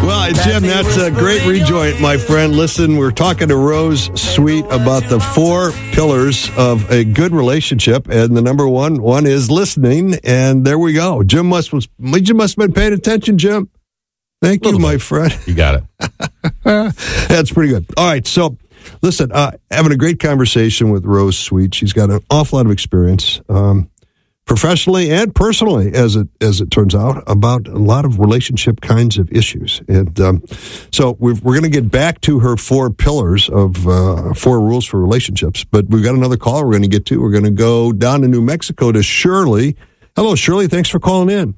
Well, Jim, that's a great rejoin, my friend. Listen, we're talking to Rose Sweet about the 4 pillars of a good relationship, and the number one is listening. And there we go. Jim must have been paying attention, Jim. Thank you, my friend. You got it. That's pretty good. All right, so listen, having a great conversation with Rose Sweet. She's got an awful lot of experience, professionally and personally, as it turns out, about a lot of relationship kinds of issues. And so we're going to get back to her 4 pillars of 4 rules for relationships. But we've got another caller we're going to get to. We're going to go down to New Mexico to Shirley. Hello, Shirley. Thanks for calling in.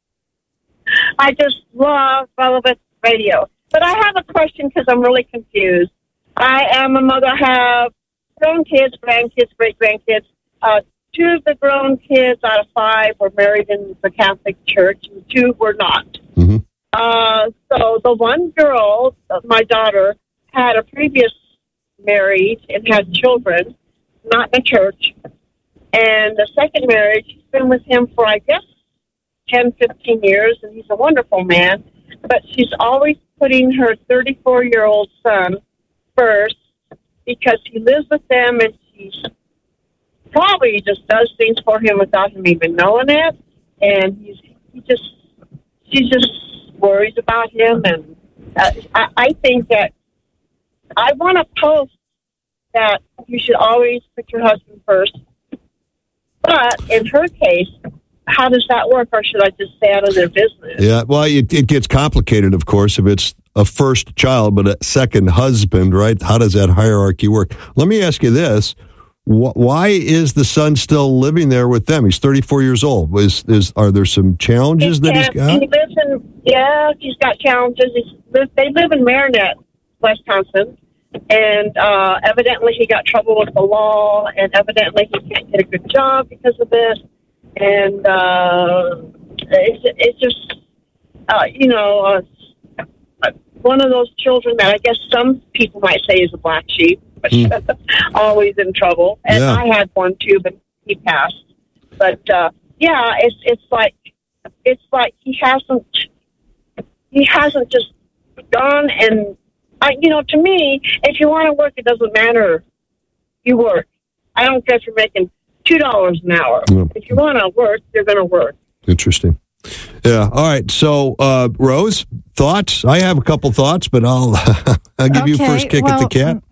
I just love relevant radio. But I have a question because I'm really confused. I am a mother. I have grown kids, grandkids, great-grandkids. 2 of the grown kids out of 5 were married in the Catholic Church, and 2 were not. Mm-hmm. So the one girl, my daughter, had a previous marriage and had children, not in the church. And the second marriage, she's been with him for, I guess, 10, 15 years, and he's a wonderful man. But she's always putting her 34-year-old son first because he lives with them, and she's probably just does things for him without him even knowing it, and she just worries about him. And I think that I want to post that you should always put your husband first. But in her case, how does that work, or should I just stay out of their business? Yeah, well, it gets complicated, of course, if it's a first child but a second husband, right? How does that hierarchy work? Let me ask you this. Why is the son still living there with them? He's 34 years old. Are there some challenges that he's got? He's got challenges. They live in Marinette, Wisconsin, and evidently he got trouble with the law, and evidently he can't get a good job because of it. And it's just, one of those children that I guess some people might say is a black sheep. Always in trouble, and yeah. I had one too, but he passed. But it's like he hasn't just gone. And to me, if you want to work, it doesn't matter. You work. I don't care if you're making $2 an hour. Yeah. If you want to work, you're going to work. Interesting. Yeah. All right. So, Rose, thoughts? I have a couple thoughts, but I'll give you first kick at the cat.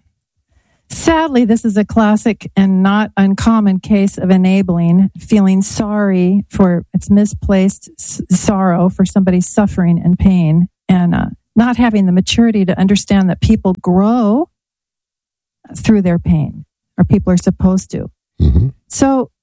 Sadly, this is a classic and not uncommon case of enabling, feeling sorry for its misplaced sorrow for somebody's suffering and pain, and not having the maturity to understand that people grow through their pain, or people are supposed to. Mm-hmm. So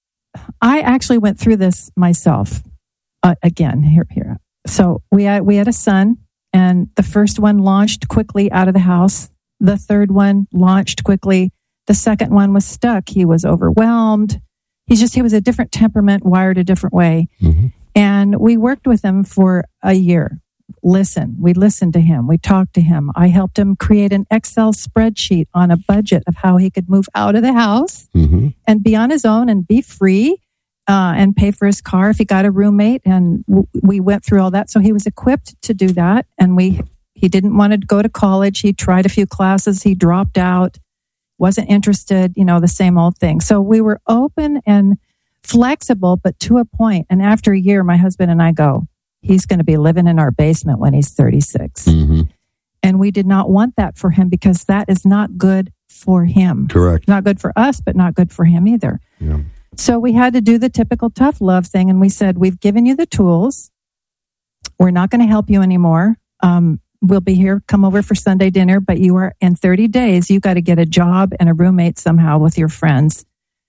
I actually went through this myself again here. So we had a son, and the first one launched quickly out of the house. The third one launched quickly. The second one was stuck. He was overwhelmed. He was a different temperament, wired a different way. Mm-hmm. And we worked with him for a year. We listened to him. We talked to him. I helped him create an Excel spreadsheet on a budget of how he could move out of the house mm-hmm. and be on his own and be free and pay for his car if he got a roommate. And we went through all that. So he was equipped to do that. And he didn't want to go to college. He tried a few classes. He dropped out, wasn't interested, the same old thing. So we were open and flexible, but to a point. And after a year, my husband and I go, he's going to be living in our basement when he's 36. Mm-hmm. And we did not want that for him because that is not good for him. Correct. Not good for us, but not good for him either. Yeah. So we had to do the typical tough love thing. And we said, we've given you the tools. We're not going to help you anymore. We'll be here, come over for Sunday dinner, but you are in 30 days, you got to get a job and a roommate somehow with your friends.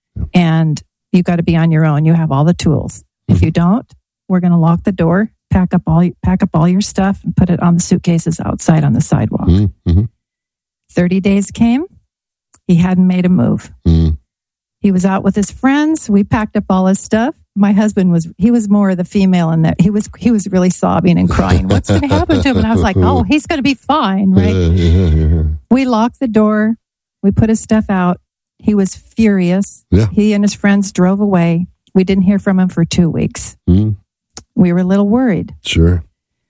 And you got to be on your own. You have all the tools. If you don't, we're going to lock the door, pack up all your stuff and put it on the suitcases outside on the sidewalk. Mm-hmm. 30 days came. He hadn't made a move. Mm. He was out with his friends. We packed up all his stuff. My husband was more the female in that he was really sobbing and crying. What's going to happen to him? And I was like, oh, he's going to be fine, right? Yeah. We locked the door. We put his stuff out. He was furious. Yeah. He and his friends drove away. We didn't hear from him for 2 weeks. Mm. We were a little worried. Sure.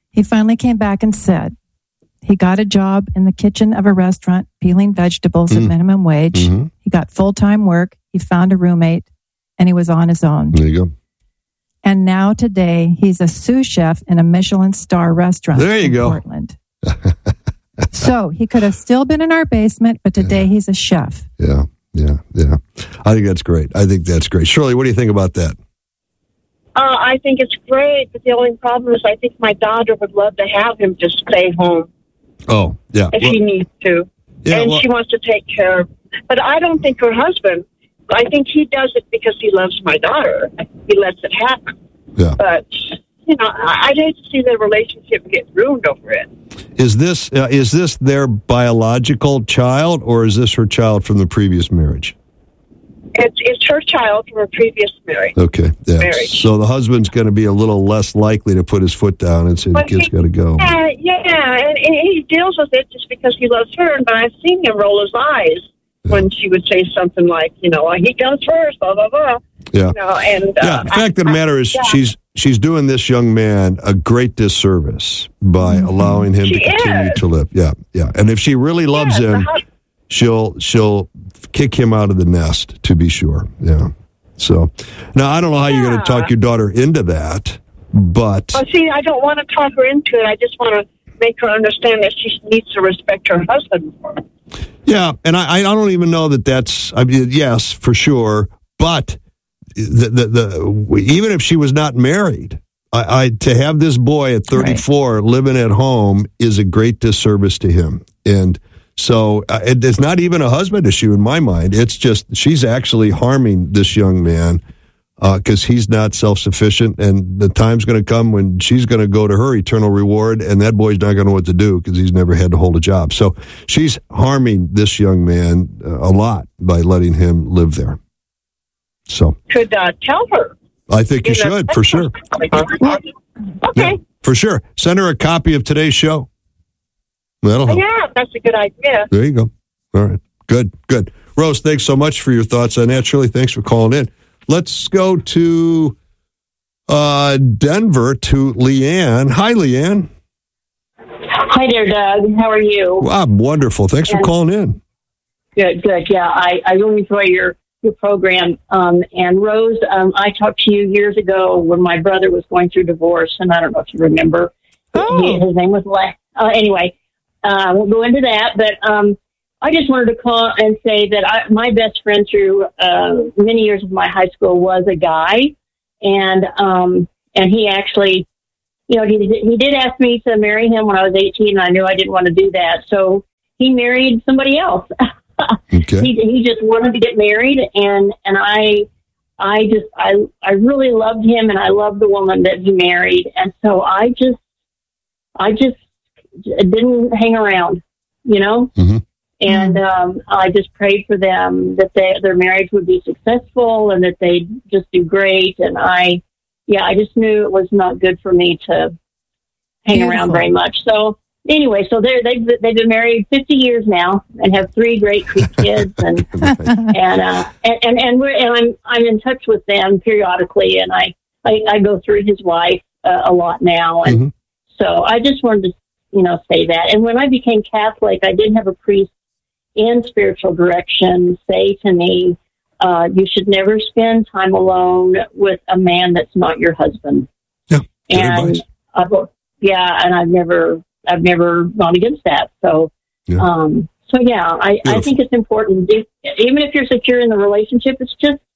He finally came back and said he got a job in the kitchen of a restaurant peeling vegetables at minimum wage. Mm-hmm. He got full-time work. He found a roommate, and he was on his own. There you go. And now today, he's a sous chef in a Michelin star restaurant There you in go. Portland. So he could have still been in our basement, but today he's a chef. Yeah. I think that's great. Shirley, what do you think about that? I think it's great, but the only problem is I think my daughter would love to have him just stay home Oh, yeah. if she needs to. Yeah, and she wants to take care of. But I don't think her husband, I think he does it because he loves my daughter. He lets it happen. Yeah. But, I'd hate to see their relationship get ruined over it. Is this their biological child, or is this her child from the previous marriage? It's her child from her previous marriage. Okay, yeah. Marriage. So the husband's going to be a little less likely to put his foot down and say the kid's got to go. Yeah, and he deals with it just because he loves her. But I've seen him roll his eyes when she would say something like, he comes first, blah, blah, blah. Yeah. The fact of the matter is she's doing this young man a great disservice by allowing him to continue to live. Yeah. And if she really loves him, she'll kick him out of the nest, to be sure. Yeah. So now I don't know how you're going to talk your daughter into that, but well, see, I don't want to talk her into it. I just want to make her understand that she needs to respect her husband more. Yeah, and I don't even know that's. I mean, yes, for sure, but even if she was not married, to have this boy at 34 living at home is a great disservice to him. And so it's not even a husband issue in my mind. It's just she's actually harming this young man because he's not self-sufficient, and the time's going to come when she's going to go to her eternal reward, and that boy's not going to know what to do because he's never had to hold a job. So she's harming this young man a lot by letting him live there. So could tell her. I think you should, for sure. Okay. Yeah, for sure. Send her a copy of today's show. That'll help. Yeah, that's a good idea. There you go. All right. Good. Rose, thanks so much for your thoughts on that. Shirley, thanks for calling in. Let's go to Denver to Leanne. Hi, Leanne. Hi there, Doug. How are you? Wow, wonderful. Thanks for calling in. Good. Yeah, I really enjoy your program. And Rose, I talked to you years ago when my brother was going through divorce, and I don't know if you remember. His name was Les. Anyway, we'll go into that, but I just wanted to call and say that my best friend through many years of my high school was a guy, and he actually, he did ask me to marry him when I was 18, and I knew I didn't want to do that, so he married somebody else. Okay. He just wanted to get married, and I really loved him, and I loved the woman that he married, and so I just didn't hang around, Mm-hmm. And I just prayed for them that their marriage would be successful and that they'd just do great. And I just knew it was not good for me to hang around very much. So anyway, so they've been married 50 years now and have 3 great kids, and I'm in touch with them periodically, and I go through his wife a lot now, and so I just wanted to say that. And when I became Catholic, I did have a priest in spiritual direction say to me, you should never spend time alone with a man that's not your husband. Yeah, and and I've never gone against that. So, I think it's important. Even if you're secure in the relationship, it's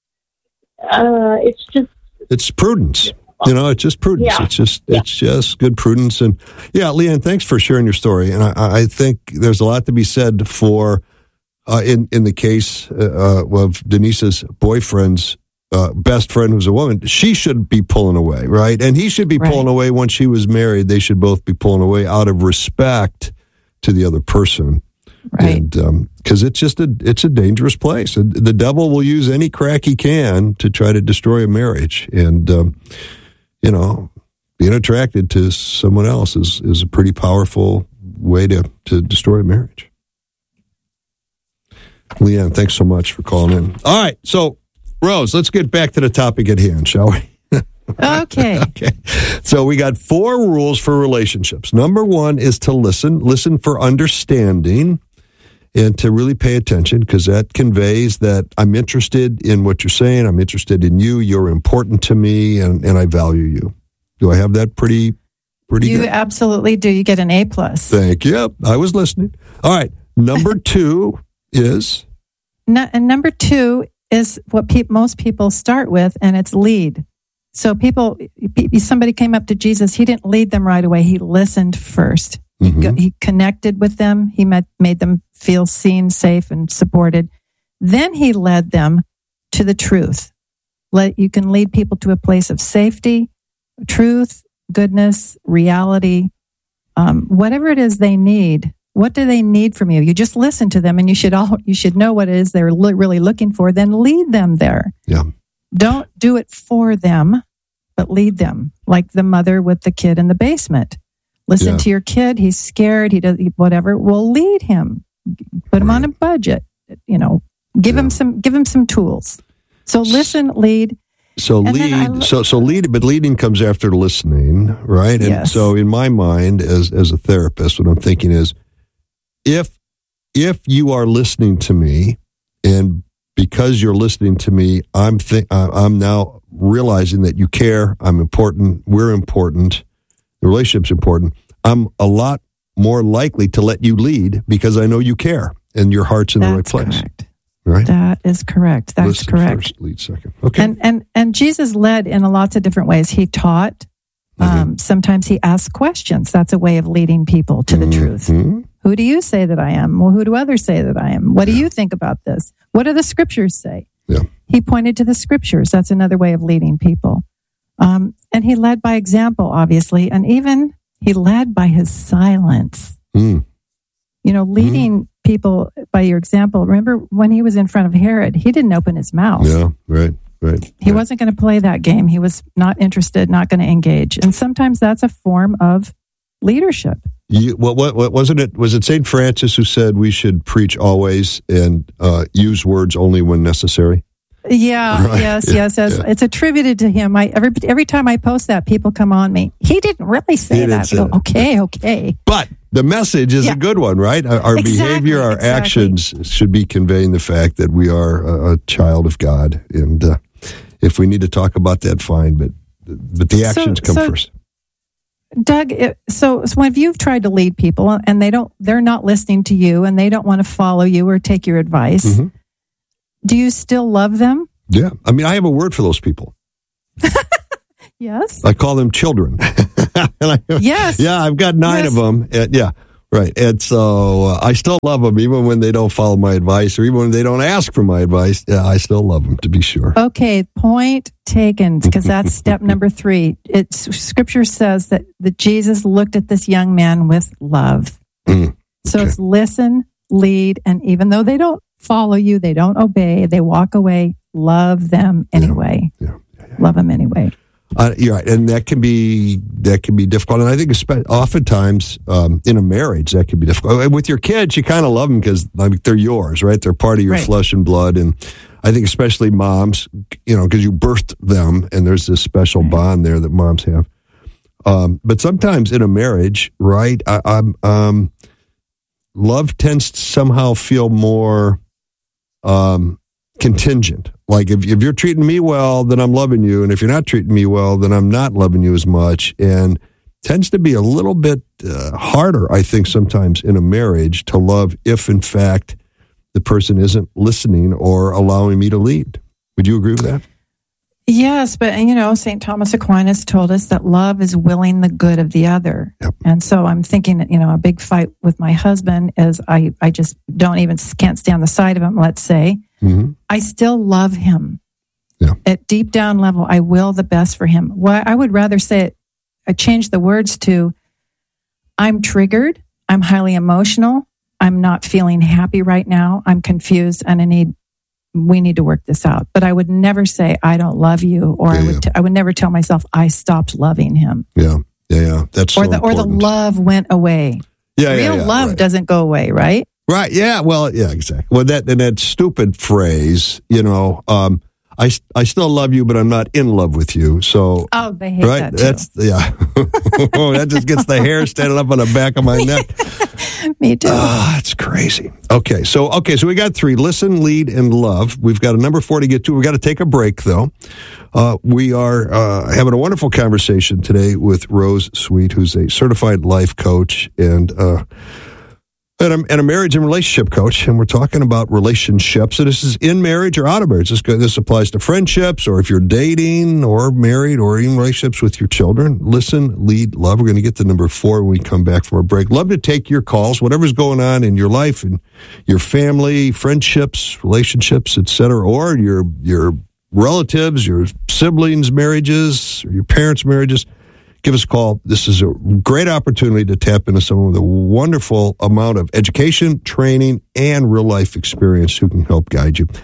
prudence. It's just prudence. Yeah. It's just good prudence. And Leanne, thanks for sharing your story. And I think there's a lot to be said for, in the case of Denise's boyfriend's best friend who's a woman, she should be pulling away, right? And he should be pulling away when she was married. They should both be pulling away out of respect to the other person. Right. And because it's a dangerous place. The devil will use any crack he can to try to destroy a marriage. And, being attracted to someone else is a pretty powerful way to destroy a marriage. Leanne, thanks so much for calling in. All right, so, Rose, let's get back to the topic at hand, shall we? Okay. Okay. So we got 4 rules for relationships. Number 1 is to listen for understanding, and to really pay attention, because that conveys that I'm interested in what you're saying. I'm interested in you. You're important to me, and I value you. Do I have that pretty You good? absolutely do. You get an A+. Thank you. Yep, I was listening. All right. Number 2 is? And number 2 is what most people start with, and it's lead. So somebody came up to Jesus. He didn't lead them right away. He listened first. He connected with them. He made them feel seen, safe, and supported. Then he led them to the truth. You can lead people to a place of safety, truth, goodness, reality, whatever it is they need. What do they need from you? You just listen to them, and you should know what it is they're really looking for. Then lead them there. Yeah. Don't do it for them, but lead them, like the mother with the kid in the basement. Listen to your kid. He's scared. He does whatever. Well, lead him. Put him on a budget. Give him some tools. So listen, lead. So lead, but leading comes after listening, right? And yes. So in my mind, as a therapist, what I'm thinking is, if you are listening to me, and because you're listening to me, I'm now realizing that you care. I'm important. We're important. The relationship's important. I'm a lot more likely to let you lead because I know you care and your heart's in the right place. Correct. Right? That is correct. That's Listen correct. First, lead second. Okay. And Jesus led in lots of different ways. He taught. Sometimes he asked questions. That's a way of leading people to the truth. Who do you say that I am? Well, who do others say that I am? What do you think about this? What do the scriptures say? Yeah. He pointed to the scriptures. That's another way of leading people. And he led by example, obviously, and even he led by his silence. Leading people by your example. Remember when he was in front of Herod, he didn't open his mouth. Yeah, right. He wasn't going to play that game. He was not interested, not going to engage. And sometimes that's a form of leadership. What wasn't it? Was it St. Francis who said we should preach always and use words only when necessary? Yeah, right. yes. Yeah. It's attributed to him. Every time I post that, people come on me. He didn't really say that. I go, okay. But the message is a good one, right? Our behavior, our actions should be conveying the fact that we are a child of God. And if we need to talk about that, fine. But the actions come first. Doug, so when you've tried to lead people and they're not listening to you and they don't want to follow you or take your advice, do you still love them? Yeah. I mean, I have a word for those people. Yes. I call them children. Yes. Yeah, I've got 9 of them. Yeah, right. And so I still love them, even when they don't follow my advice or even when they don't ask for my advice. Yeah, I still love them, to be sure. Okay, point taken, because that's step number 3. Scripture says that Jesus looked at this young man with love. So it's listen, lead, and even though they don't follow you, they don't obey, they walk away, love them anyway. Yeah. Love them anyway. You're right, and that can be difficult. And I think oftentimes in a marriage that can be difficult. With your kids, you kind of love them because they're yours, right? They're part of your flesh and blood. And I think especially moms, because you birthed them, and there's this special bond there that moms have. But sometimes in a marriage, right? Love tends to somehow feel more contingent. Like if you're treating me well, then I'm loving you. And if you're not treating me well, then I'm not loving you as much. And tends to be a little bit harder, I think, sometimes in a marriage to love if, in fact, the person isn't listening or allowing me to lead. Would you agree with that? Yes, but St. Thomas Aquinas told us that love is willing the good of the other. Yep. And so I'm thinking, a big fight with my husband is I just can't stand the sight of him, let's say. I still love him. Yeah. At deep down level, I will the best for him. Well, I would rather say it, I change the words to, I'm triggered, I'm highly emotional, I'm not feeling happy right now, I'm confused, and we need to work this out. But I would never say I don't love you, or I would never tell myself I stopped loving him. Yeah. That's or the love went away. Real love doesn't go away, right? Right. Yeah. Well. Yeah. Exactly. Well, that stupid phrase. I still love you, but I'm not in love with you. So, they hate right? that too. That just gets the hair standing up on the back of my neck. Me too. It's crazy. Okay, so we got 3: listen, lead, and love. We've got a number 4 to get to. We got to take a break though. We are having a wonderful conversation today with Rose Sweet, who's a certified life coach and a marriage and relationship coach, and we're talking about relationships. So this is in marriage or out of marriage. This applies to friendships, or if you're dating or married, or in relationships with your children. Listen, lead, love. We're going to get to number 4 when we come back from our break. Love to take your calls, whatever's going on in your life and your family, friendships, relationships, etc., or your relatives, your siblings' marriages, or your parents' marriages. Give us a call. This is a great opportunity to tap into someone with a wonderful amount of education, training, and real-life experience who can help guide you.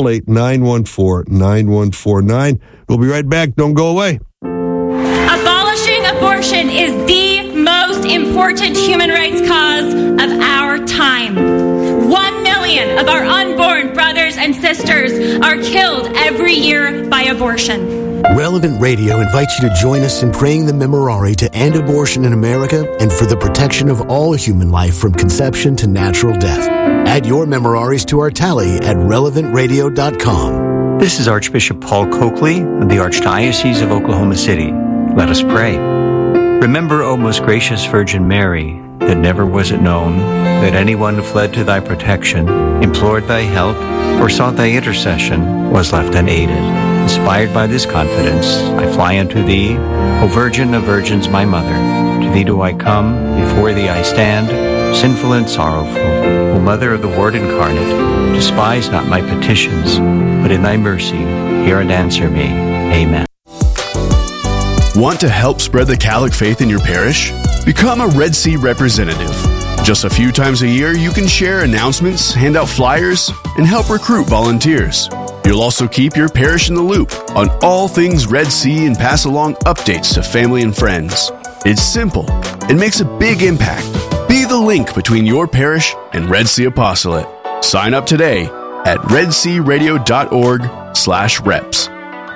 888-914-9149. We'll be right back. Don't go away. Abolishing abortion is the most important human rights cause of our time. 1 million of our unborn brothers and sisters are killed every year by abortion. Relevant Radio invites you to join us in praying the Memorare to end abortion in America and for the protection of all human life from conception to natural death. Add your Memoraries to our tally at relevantradio.com. This is Archbishop Paul Coakley of the Archdiocese of Oklahoma City. Let us pray. Remember, O most gracious Virgin Mary, that never was it known that anyone who fled to thy protection, implored thy help, or sought thy intercession was left unaided. Inspired by this confidence, I fly unto thee, O Virgin of Virgins, my Mother. To thee do I come, before thee I stand, sinful and sorrowful. O Mother of the Word incarnate, despise not my petitions, but in thy mercy hear and answer me. Amen. Want to help spread the Catholic faith in your parish? Become a Red Sea representative. Just a few times a year, you can share announcements, hand out flyers, and help recruit volunteers. You'll also keep your parish in the loop on all things Red Sea and pass along updates to family and friends. It's simple and makes a big impact. Be the link between your parish and Red Sea Apostolate. Sign up today at redsearadio.org/reps.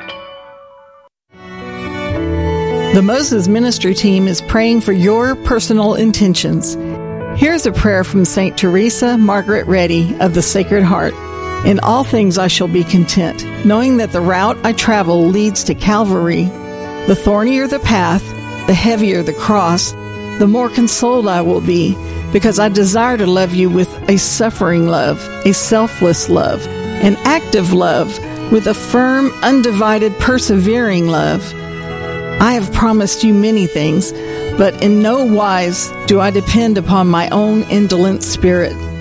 The Moses Ministry Team is praying for your personal intentions. Here's a prayer from St. Teresa Margaret Reddy of the Sacred Heart. In all things I shall be content, knowing that the route I travel leads to Calvary. The thornier the path, the heavier the cross, the more consoled I will be, because I desire to love you with a suffering love, a selfless love, an active love, with a firm, undivided, persevering love. I have promised you many things, but in no wise do I depend upon my own indolent spirit.